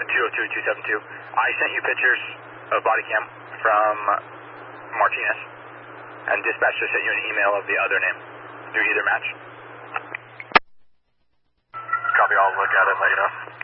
202-272. I sent you pictures of body cam from Martinez, and dispatch just sent you an email of the other name. Do either match? Copy, I'll look at it and let you know.